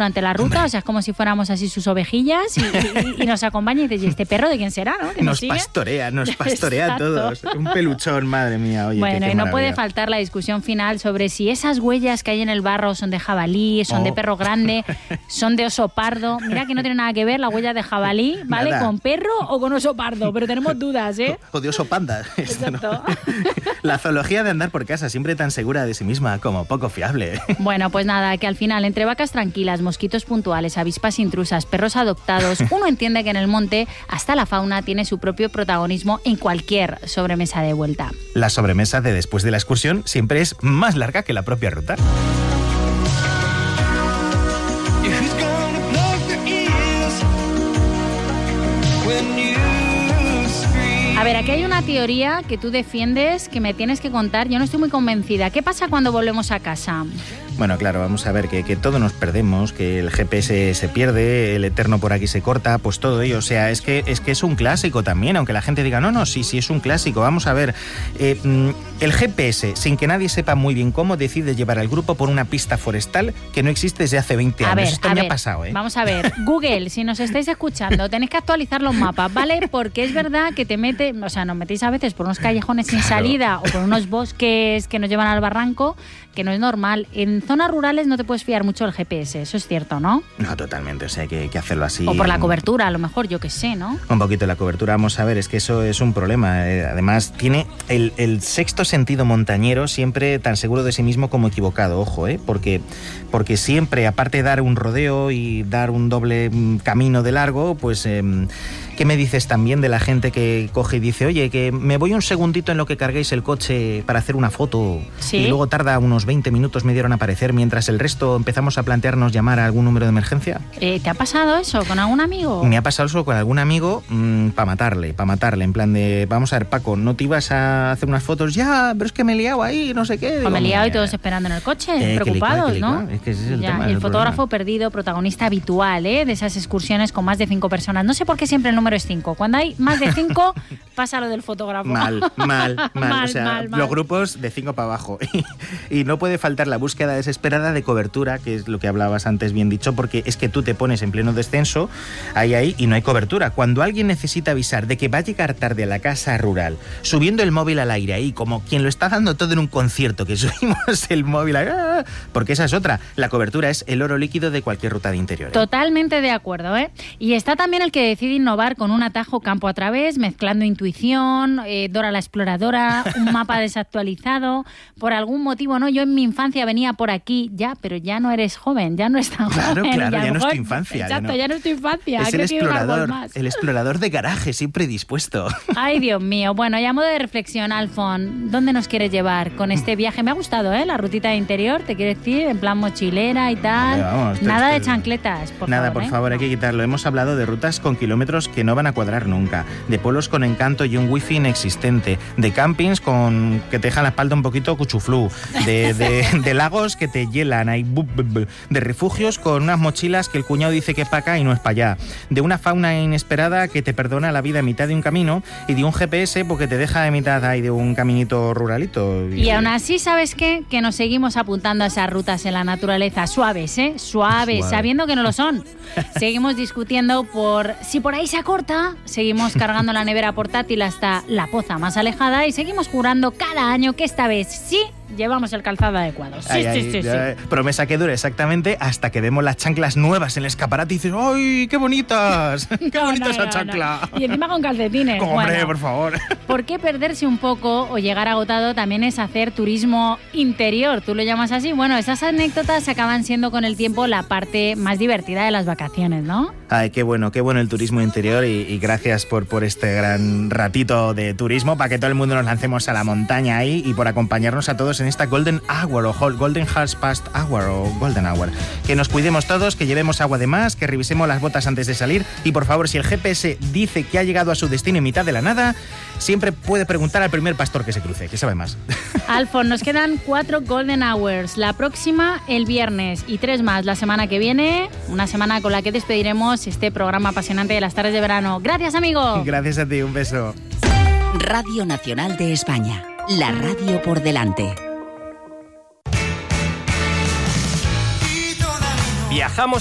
durante la ruta. Hombre. O sea, es como si fuéramos así sus ovejillas y nos acompaña y dices, ¿y este perro de quién será, no? Que Nos sigue. pastorea a Exacto. todos. Un peluchón, madre mía. Oye, Bueno, qué y no maravilla. puede faltar la discusión final sobre si esas huellas que hay en el barro son de jabalí, son de perro grande, son de oso pardo. Mira que no tiene nada que ver la huella de jabalí, ¿vale? Nada. Con perro o con oso pardo, pero tenemos dudas, ¿eh? O de oso panda. Esto, ¿no? Exacto. La zoología de andar por casa, siempre tan segura de sí misma como poco fiable. Bueno, pues nada, que al final, entre vacas tranquilas, mosquitos puntuales, avispas intrusas, perros adoptados, uno entiende que en el monte hasta la fauna tiene su propio protagonismo en cualquier sobremesa de vuelta. La sobremesa de después de la excursión siempre es más larga que la propia ruta. A ver, aquí hay una teoría que tú defiendes que me tienes que contar. Yo no estoy muy convencida. ¿Qué pasa cuando volvemos a casa? Bueno, claro, vamos a ver que todos nos perdemos, que el GPS se pierde, el eterno por aquí se corta, pues todo ello. O sea, es que es un clásico también, aunque la gente diga, no, sí, es un clásico. Vamos a ver, el GPS, sin que nadie sepa muy bien cómo, decide llevar al grupo por una pista forestal que no existe desde hace 20 años. Esto me ha pasado, ¿eh? Vamos a ver, Google, si nos estáis escuchando, tenéis que actualizar los mapas, ¿vale? Porque es verdad que te mete, o sea, nos metéis a veces por unos callejones sin salida o por unos bosques que nos llevan al barranco, que no es normal. En zonas rurales no te puedes fiar mucho del GPS, eso es cierto, ¿no? No, totalmente, o sea, que hay que hacerlo así. O por la cobertura, a lo mejor, yo qué sé, ¿no? Un poquito la cobertura, vamos a ver, es que eso es un problema. Además, tiene el sexto sentido montañero siempre tan seguro de sí mismo como equivocado, ojo, porque siempre, aparte de dar un rodeo y dar un doble camino de largo, pues... ¿Qué me dices también de la gente que coge y dice, oye, que me voy un segundito en lo que carguéis el coche para hacer una foto? ¿Sí? Y luego tarda unos 20 minutos, media hora en aparecer, mientras el resto empezamos a plantearnos llamar a algún número de emergencia? ¿Te ha pasado eso con algún amigo? Me ha pasado eso con algún amigo para matarle, en plan de, vamos a ver, Paco, ¿no te ibas a hacer unas fotos? Ya, pero es que me he liado ahí, no sé qué. Digo, me he liado y todos esperando en el coche, preocupados, ¿no? Es que ese es el Ya, tema. el fotógrafo perdido, protagonista habitual, de esas excursiones con más de 5 personas. No sé por qué siempre el número es 5. Cuando hay más de 5, pasa lo del fotógrafo. Mal. O sea, mal. los grupos de 5 para abajo. Y no puede faltar la búsqueda desesperada de cobertura, que es lo que hablabas antes, bien dicho, porque es que tú te pones en pleno descenso, ahí, y no hay cobertura. Cuando alguien necesita avisar de que va a llegar tarde a la casa rural, subiendo el móvil al aire ahí, como quien lo está dando todo en un concierto, que subimos el móvil ahí, porque esa es otra. La cobertura es el oro líquido de cualquier ruta de interior. Totalmente de acuerdo, Y está también el que decide innovar con un atajo campo a través, mezclando intuición, Dora la exploradora, un mapa desactualizado, por algún motivo, ¿no? Yo en mi infancia venía por aquí, ya, pero ya no eres joven, ya no es tan joven. Claro, ya no es tu infancia. Exacto, ya no es tu infancia. Es el explorador de garaje, siempre dispuesto. Ay, Dios mío. Bueno, y a modo de reflexión, Alfon, ¿dónde nos quieres llevar con este viaje? Me ha gustado, la rutita de interior, te quiero decir, en plan mochilera y tal. Vamos, nada de chancletas, por favor. Por favor, hay que quitarlo. Hemos hablado de rutas con kilómetros que no van a cuadrar nunca, de pueblos con encanto y un wifi inexistente, de campings con que te dejan la espalda un poquito cuchuflú, de lagos que te hielan, de refugios con unas mochilas que el cuñado dice que es para acá y no es para allá, de una fauna inesperada que te perdona la vida a mitad de un camino y de un GPS porque te deja de mitad ahí de un caminito ruralito. Y aún así, ¿sabes qué? Que nos seguimos apuntando a esas rutas en la naturaleza, suaves, suaves, sabiendo que no lo son. Seguimos discutiendo por si por ahí se acorta, seguimos cargando la nevera portátil hasta la poza más alejada y seguimos jurando cada año que esta vez sí llevamos el calzado adecuado. Sí. Promesa que dure exactamente hasta que vemos las chanclas nuevas en el escaparate y dices, ¡ay, qué bonitas! ¡Qué bonita esa chancla! No. Y encima con calcetines. Hombre, por favor. ¿Por qué perderse un poco o llegar agotado también es hacer turismo interior? ¿Tú lo llamas así? Bueno, esas anécdotas acaban siendo con el tiempo la parte más divertida de las vacaciones, ¿no? Ay, qué bueno el turismo interior y gracias por este gran ratito de turismo para que todo el mundo nos lancemos a la montaña ahí y por acompañarnos a todos en esta Golden Hour o Golden Half Past Hour o Golden Hour. Que nos cuidemos todos, que llevemos agua de más, que revisemos las botas antes de salir y por favor, si el GPS dice que ha llegado a su destino en mitad de la nada, siempre puede preguntar al primer pastor que se cruce, que sabe más. Alfon, nos quedan 4 Golden Hours. La próxima el viernes y 3 más la semana que viene. Una semana con la que despediremos este programa apasionante de las tardes de verano. Gracias, amigo. Gracias a ti, un beso. Radio Nacional de España. La radio por delante. Viajamos